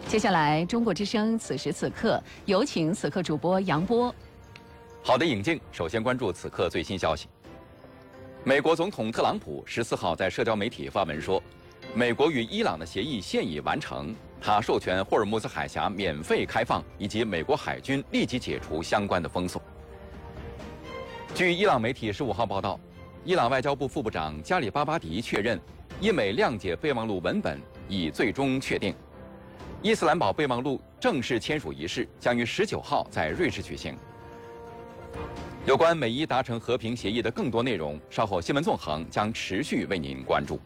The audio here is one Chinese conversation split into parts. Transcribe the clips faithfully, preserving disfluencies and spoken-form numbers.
接下来，中国之声此时此刻有请此刻主播杨波。 好的，尹静，首先关注此刻最新消息。美国总统特朗普十四号在社交媒体发文说，美国与伊朗的协议现已完成，他授权霍尔木兹海峡免费开放，以及美国海军立即解除相关的封锁。据伊朗媒体十五号报道，伊朗外交部副部长加里巴巴迪确认，伊美谅解备忘录文本已最终确定。伊斯兰堡备忘录正式签署仪式将于十九号在瑞士举行。有关美伊达成和平协议的更多内容，稍后新闻纵横将持续为您关注。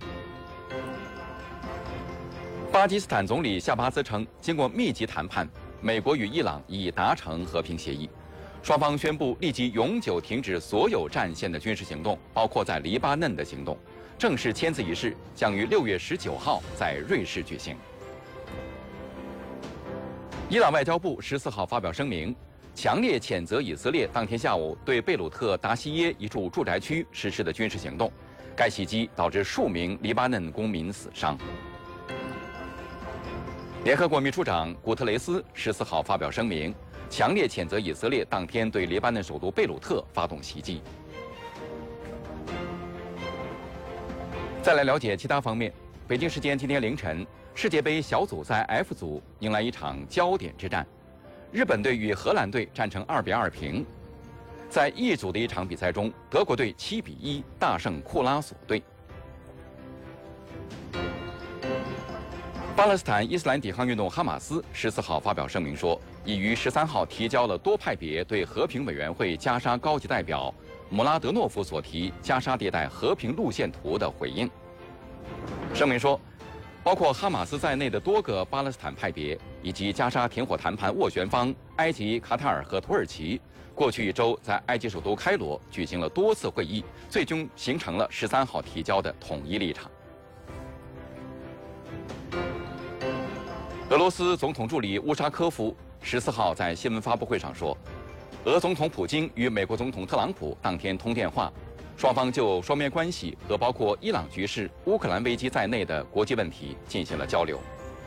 巴基斯坦总理夏巴兹称，经过密集谈判，美国与伊朗已达成和平协议，双方宣布立即永久停止所有战线的军事行动，包括在黎巴嫩的行动。正式签字仪式将于六月十九号在瑞士举行。伊朗外交部十四号发表声明，强烈谴责以色列当天下午对贝鲁特达西耶一处住宅区实施的军事行动，该袭击导致数名黎巴嫩公民死伤。联合国秘书长古特雷斯十四号发表声明，强烈谴责以色列当天对黎巴嫩首都贝鲁特发动袭击。再来了解其他方面，北京时间今天凌晨，世界杯小组赛 F 组迎来一场焦点之战，日本队与荷兰队战成二比二平。在 E 组的一场比赛中，德国队七比一大胜库拉索队。巴勒斯坦伊斯兰抵抗运动哈马斯十四号发表声明说，已于十三号提交了多派别对和平委员会加沙高级代表姆拉德诺夫所提加沙地带和平路线图的回应。声明说，包括哈马斯在内的多个巴勒斯坦派别以及加沙停火谈判斡旋方埃及、卡塔尔和土耳其，过去一周在埃及首都开罗举行了多次会议，最终形成了十三号提交的统一立场。俄罗斯总统助理乌沙科夫十四号在新闻发布会上说，俄总统普京与美国总统特朗普当天通电话，双方就双边关系和包括伊朗局势、乌克兰危机在内的国际问题进行了交流。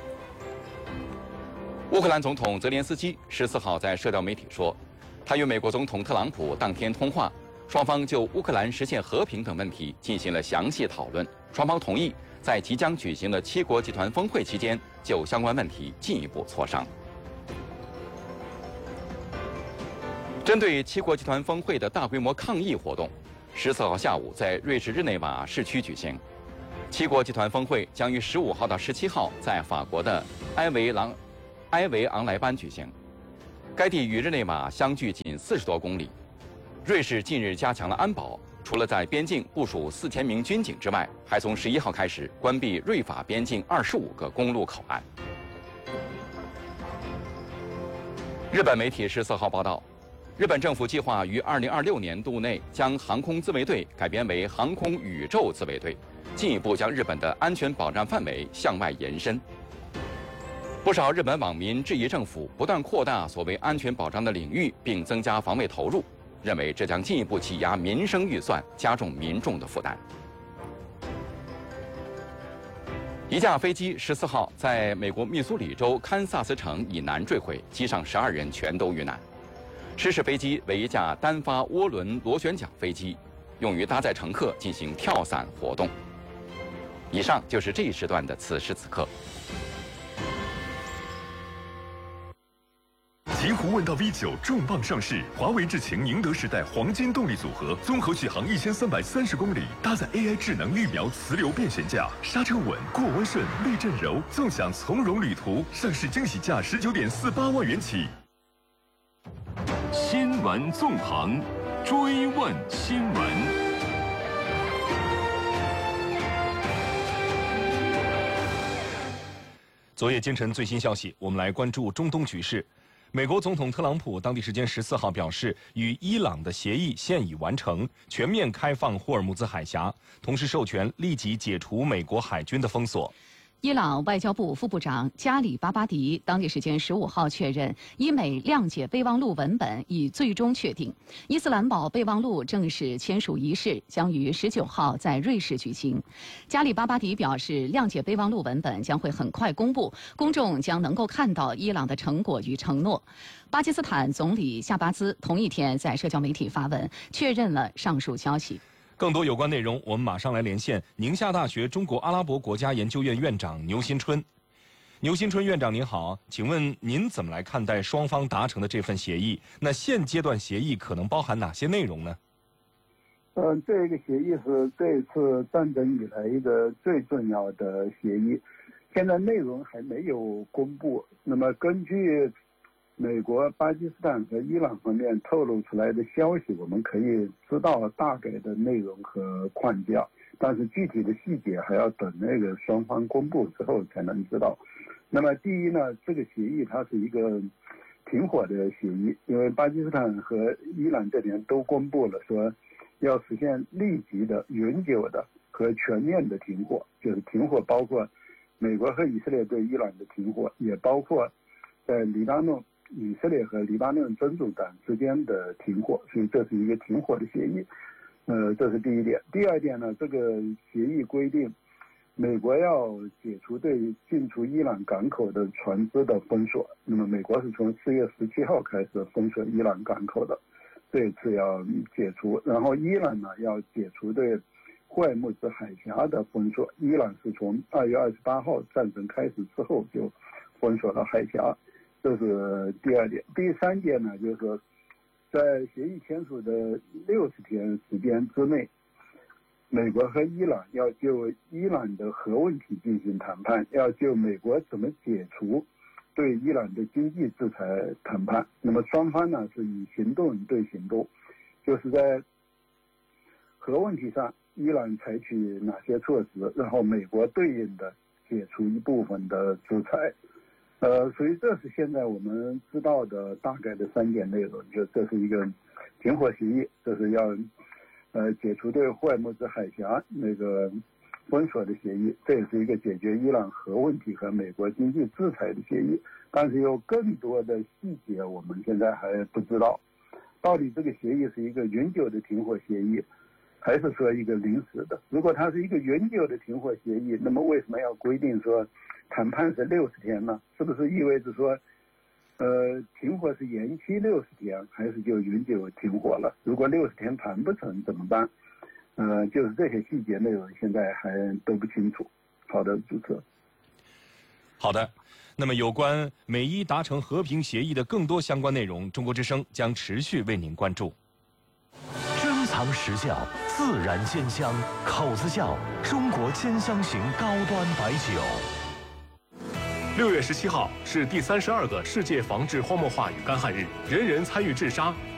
乌克兰总统泽连斯基十四号在社交媒体说，他与美国总统特朗普当天通话，双方就乌克兰实现和平等问题进行了详细讨论，双方同意在即将举行的七国集团峰会期间就相关问题进一步磋商。针对七国集团峰会的大规模抗议活动，十四号下午在瑞士日内瓦市区举行。七国集团峰会将于十五号到十七号在法国的埃维朗埃维昂莱班举行。该地与日内瓦相距仅四十多公里。瑞士近日加强了安保，除了在边境部署四千名军警之外，还从十一号开始关闭瑞法边境二十五个公路口岸。日本媒体十四号报道，日本政府计划于二零二六年度内将航空自卫队改编为航空宇宙自卫队，进一步将日本的安全保障范围向外延伸。不少日本网民质疑政府不断扩大所谓安全保障的领域，并增加防卫投入，认为这将进一步挤压民生预算，加重民众的负担。一架飞机十四号在美国密苏里州堪萨斯城以南坠毁，机上十二人全都遇难。失事飞机为一架单发涡轮螺旋桨飞机，用于搭载乘客进行跳伞活动。以上就是这一时段的此时此刻。 奇狐问道 V 九重磅上市，华为智擎宁德时代黄金动力组合，综合续航一千三百三十公里，搭载 A I 智能绿苗磁流变悬架，刹车稳，过弯顺，避震柔，纵享从容旅途。上市惊喜价十九点四八万元起。 新闻纵横，追问新闻。 昨夜今晨最新消息，我们来关注中东局势。美国总统特朗普当地时间十四号表示，与伊朗的协议现已完成，全面开放霍尔木兹海峡，同时授权立即解除美国海军的封锁。 伊朗外交部副部长加里巴巴迪当地时间十五号确认，伊美谅解备忘录文本已最终确定。伊斯兰堡备忘录正式签署仪式将于十九号在瑞士举行。加里巴巴迪表示，谅解备忘录文本将会很快公布，公众将能够看到伊朗的成果与承诺。巴基斯坦总理夏巴兹同一天在社交媒体发文，确认了上述消息。 更多有关内容，我们马上来连线宁夏大学中国阿拉伯国家研究院院长牛新春。牛新春院长您好，请问您怎么来看待双方达成的这份协议？那现阶段协议可能包含哪些内容呢？ 呃，这个协议是这次战争以来一个最重要的协议，现在内容还没有公布。那么根据美国、巴基斯坦和伊朗方面透露出来的消息，我们可以知道大概的内容和框架，但是具体的细节还要等那个双方公布之后才能知道。那么第一呢，这个协议它是一个停火的协议，因为巴基斯坦和伊朗这边都公布了说要实现立即的、永久的和全面的停火，就是停火包括美国和以色列对伊朗的停火，也包括在黎巴嫩以色列和黎巴嫩真主党之间的停火，所以这是一个停火的协议。呃，这是第一点。第二点呢，这个协议规定，美国要解除对进出伊朗港口的船只的封锁。那么，美国是从四月十七号开始封锁伊朗港口的，这一次要解除。然后，伊朗呢要解除对霍尔木兹海峡的封锁。伊朗是从二月二十八号战争开始之后就封锁了海峡。这是第二点。第三点呢，就是说，在协议签署的六十天时间之内，美国和伊朗要就伊朗的核问题进行谈判，要就美国怎么解除对伊朗的经济制裁谈判。那么双方呢是以行动对行动，就是在核问题上，伊朗采取哪些措施，然后美国对应的解除一部分的制裁。呃，所以这是现在我们知道的大概的三点内容，就这是一个停火协议，这是要呃解除对霍尔木兹海峡那个封锁的协议，这也是一个解决伊朗核问题和美国经济制裁的协议。但是有更多的细节我们现在还不知道，到底这个协议是一个永久的停火协议，还是说一个临时的？如果它是一个永久的停火协议，那么为什么要规定说谈判是六十天呢？是不是意味着说，呃，停火是延期六十天，还是就永久停火了？如果六十天谈不成怎么办？呃，就是这些细节内容现在还都不清楚。好的，主持人。 好的，那么有关美伊达成和平协议的更多相关内容，中国之声将持续为您关注。 珍藏实窖，自然鲜香，口子窖中国兼香型高端白酒。 六月十七号是第三十二个世界防治荒漠化与干旱日，人人参与治沙。